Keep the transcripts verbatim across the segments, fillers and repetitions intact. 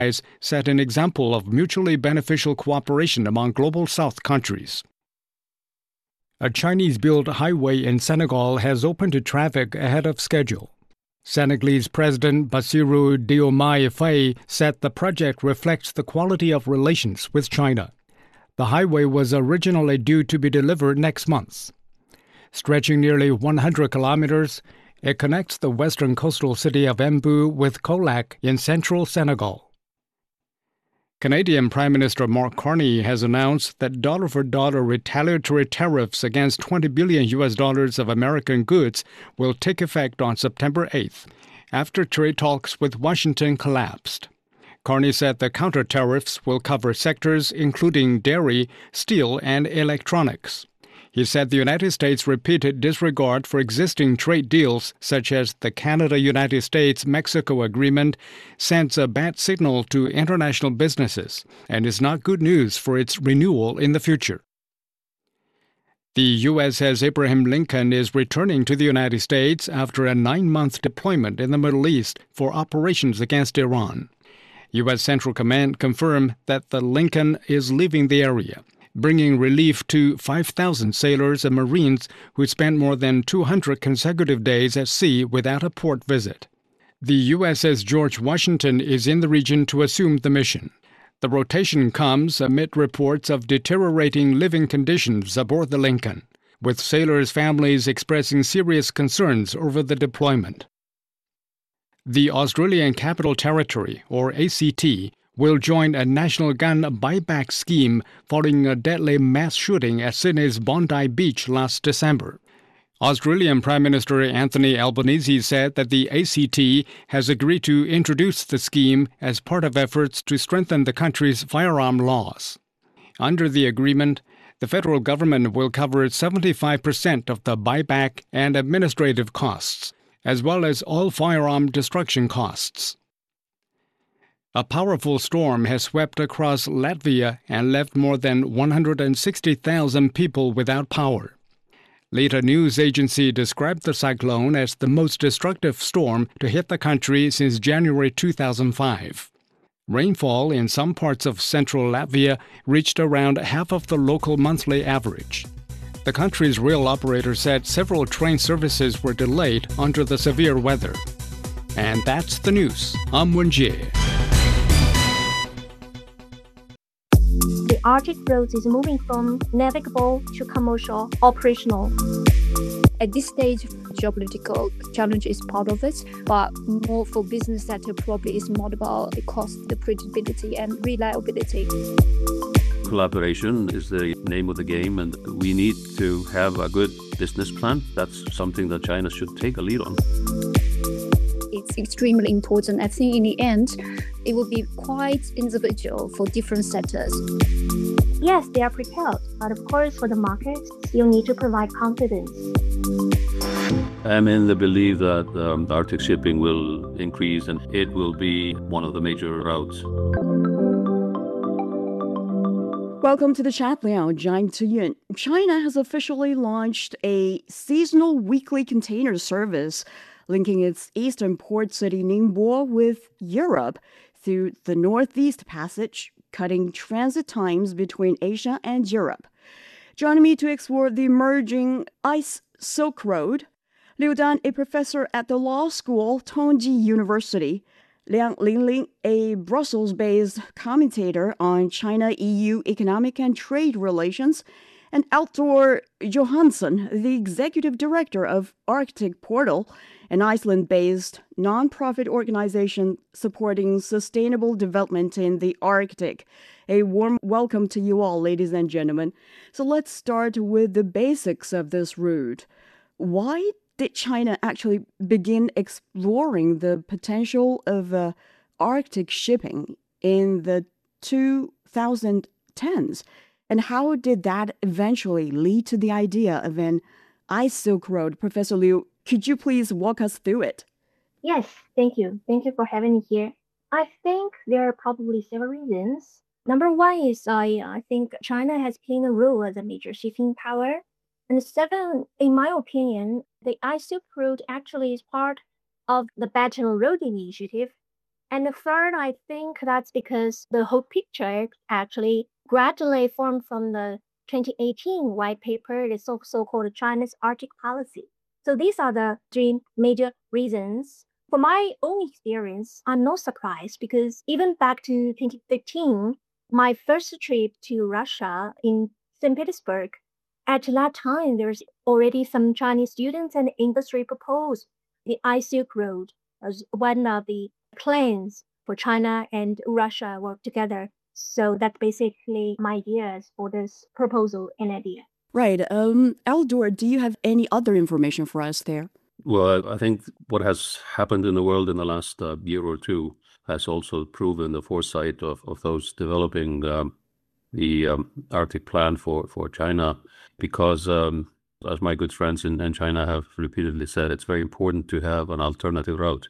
set an example of mutually beneficial cooperation among Global South countries. A Chinese-built highway in Senegal has opened to traffic ahead of schedule. Senegalese President Bassirou Diomaye Faye said the project reflects the quality of relations with China. The highway was originally due to be delivered next month. Stretching nearly one hundred kilometers, it connects the western coastal city of Embu with Colac in central Senegal. Canadian Prime Minister Mark Carney has announced that dollar-for-dollar retaliatory tariffs against twenty billion U S dollars of American goods will take effect on September eighth, after trade talks with Washington collapsed. Carney said the counter-tariffs will cover sectors including dairy, steel, and electronics. He said the United States' repeated disregard for existing trade deals, such as the Canada-United States-Mexico agreement, sends a bad signal to international businesses and is not good news for its renewal in the future. The U S S Abraham Lincoln is returning to the United States after a nine-month deployment in the Middle East for operations against Iran. U S Central Command confirmed that the Lincoln is leaving the area, bringing relief to five thousand sailors and Marines who spent more than two hundred consecutive days at sea without a port visit. The U S S George Washington is in the region to assume the mission. The rotation comes amid reports of deteriorating living conditions aboard the Lincoln, with sailors' families expressing serious concerns over the deployment. The Australian Capital Territory, or A C T, will join a national gun buyback scheme following a deadly mass shooting at Sydney's Bondi Beach last December. Australian Prime Minister Anthony Albanese said that the A C T has agreed to introduce the scheme as part of efforts to strengthen the country's firearm laws. Under the agreement, the federal government will cover seventy-five percent of the buyback and administrative costs, as well as all firearm destruction costs. A powerful storm has swept across Latvia and left more than one hundred sixty thousand people without power. Later news agency described the cyclone as the most destructive storm to hit the country since January two thousand five. Rainfall in some parts of central Latvia reached around half of the local monthly average. The country's rail operator said several train services were delayed under the severe weather. And that's the news. I'm Wen Jie. The Arctic route is moving from navigable to commercial operational. At this stage, geopolitical challenge is part of it, but more for business sector probably is more about the cost, the predictability and reliability. Collaboration is the name of the game, and we need to have a good business plan. That's something that China should take a lead on. It's extremely important. I think in the end, it will be quite individual for different sectors. Yes, they are prepared, but of course for the market, you need to provide confidence. I'm in the belief that um, Arctic shipping will increase and it will be one of the major routes. Welcome to the chat, Liao Zhang Tuyun. China has officially launched a seasonal weekly container service linking its eastern port city Ningbo with Europe through the Northeast Passage, cutting transit times between Asia and Europe. Joining me to explore the emerging Ice Silk Road, Liu Dan, a professor at the law school, Tongji University, Liang Lingling, a Brussels-based commentator on China-E U economic and trade relations, and Altor Johansson, the executive director of Arctic Portal, an Iceland-based nonprofit organization supporting sustainable development in the Arctic. A warm welcome to you all, ladies and gentlemen. So let's start with the basics of this route. Why did China actually begin exploring the potential of uh, Arctic shipping in the twenty tens? And how did that eventually lead to the idea of an Ice Silk Road? Professor Liu, could you please walk us through it? Yes, thank you. Thank you for having me here. I think there are probably several reasons. Number one is I, I think China has played a role as a major shipping power. And second, in my opinion, the Ice Silk Road actually is part of the Belt and Road Initiative. And the third, I think that's because the whole picture actually gradually formed from the twenty eighteen white paper, the so- so-called China's Arctic policy. So these are the three major reasons. For my own experience, I'm not surprised because even back to twenty fifteen, my first trip to Russia in Saint Petersburg, at that time, there's already some Chinese students and industry proposed the Ice Silk Road as one of the plans for China and Russia work together. So that's basically my ideas for this proposal and idea. Right. Um, Eldor, do you have any other information for us there? Well, I think what has happened in the world in the last uh, year or two has also proven the foresight of, of those developing um, the um, Arctic plan for, for China, because um, as my good friends in, in China have repeatedly said, it's very important to have an alternative route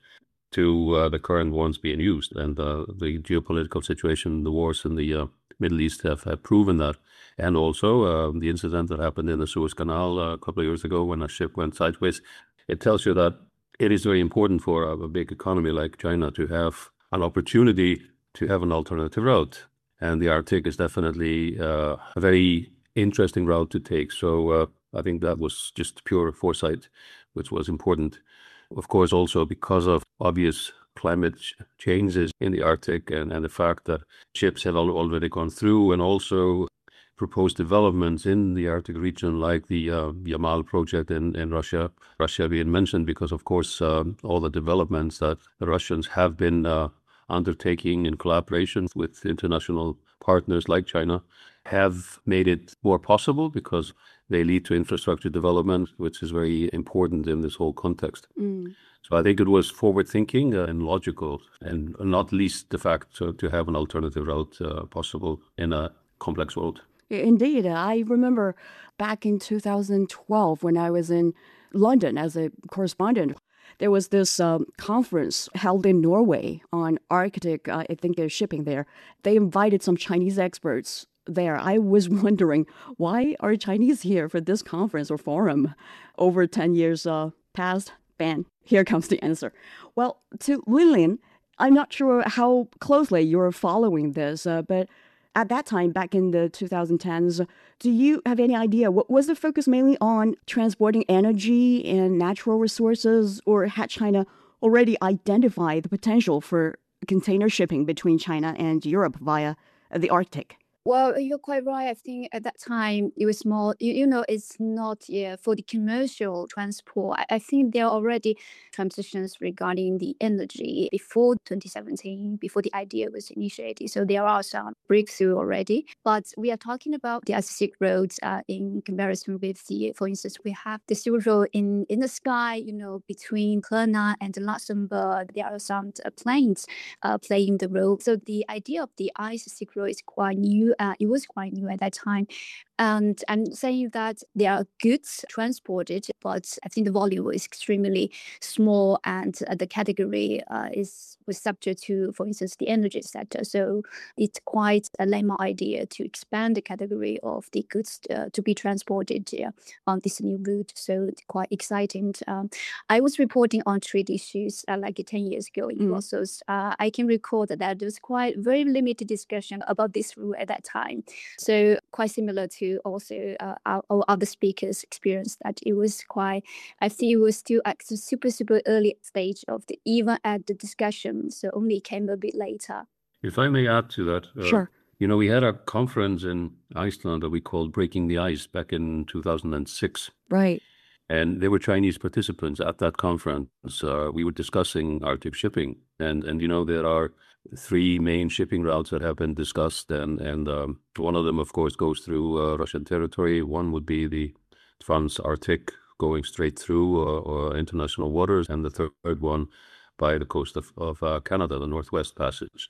to uh, the current ones being used. And uh, the geopolitical situation, the wars in the uh, Middle East have, have proven that. And also uh, the incident that happened in the Suez Canal uh, a couple of years ago when a ship went sideways, it tells you that it is very important for a, a big economy like China to have an opportunity to have an alternative route. And the Arctic is definitely uh, a very interesting route to take. So uh, I think that was just pure foresight, which was important. Of course, also because of obvious climate ch- changes in the Arctic and, and the fact that ships have al- already gone through, and also proposed developments in the Arctic region, like the uh, Yamal project in, in Russia, Russia being mentioned because, of course, um, all the developments that the Russians have been uh, undertaking in collaboration with international partners like China have made it more possible because they lead to infrastructure development, which is very important in this whole context. Mm. So I think it was forward-thinking uh, and logical, and not least the fact uh, to have an alternative route uh, possible in a complex world. Indeed. I remember back in two thousand twelve when I was in London as a correspondent, there was this um, conference held in Norway on Arctic, uh, I think, uh, shipping there. They invited some Chinese experts there. I was wondering, why are Chinese here for this conference or forum over ten years uh, past? Bam, here comes the answer. Well, to Lillian, I'm not sure how closely you're following this, uh, but at that time, back in the twenty tens, do you have any idea, what was the focus mainly on transporting energy and natural resources, or had China already identified the potential for container shipping between China and Europe via the Arctic? Well, you're quite right. I think at that time it was more, you, you know, it's not yeah, for the commercial transport. I, I think there are already transitions regarding the energy before twenty seventeen, before the idea was initiated. So there are some breakthrough already. But we are talking about the Silk roads uh, in comparison with the, for instance, we have the Silk Road in, in the sky, you know, between Klana and Luxembourg. There are some uh, planes uh, playing the role. So the idea of the Ice Silk Road is quite new. Uh, it was quite new at that time. And I'm saying that there are goods transported, but I think the volume was extremely small, and uh, the category uh, is was subject to, for instance, the energy sector. So it's quite a lame idea to expand the category of the goods uh, to be transported uh, on this new route. So it's quite exciting. Um, I was reporting on trade issues uh, like ten years ago in Mm. Brussels. Uh, I can recall that there was quite very limited discussion about this route at that time. So quite similar to also uh, our, our other speakers' experience, that it was quite, I think it was still at the super, super early stage of the, even at the discussion. So only came a bit later. If I may add to that, uh, Sure. you know, we had a conference in Iceland that we called Breaking the Ice back in two thousand six. Right. And there were Chinese participants at that conference. Uh, we were discussing Arctic shipping. And, and you know, there are three main shipping routes that have been discussed. And, and um, one of them, of course, goes through uh, Russian territory. One would be the Trans-Arctic, going straight through uh, or international waters. And the third one by the coast of, of uh, Canada, the Northwest Passage.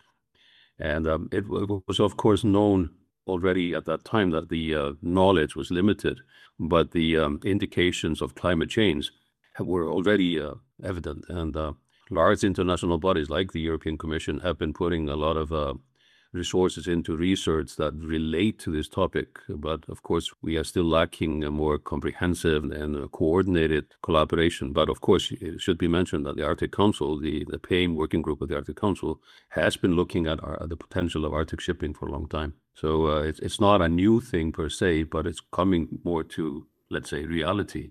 And um, it, w- was, of course, known already at that time that the uh, knowledge was limited, but the um, indications of climate change were already uh, evident. And uh, large international bodies like the European Commission have been putting a lot of uh, resources into research that relate to this topic. But of course, we are still lacking a more comprehensive and uh, coordinated collaboration. But of course, it should be mentioned that the Arctic Council, the, the P A I M working group of the Arctic Council, has been looking at our, the potential of Arctic shipping for a long time. So uh, it's, it's not a new thing per se, but it's coming more to, let's say, reality.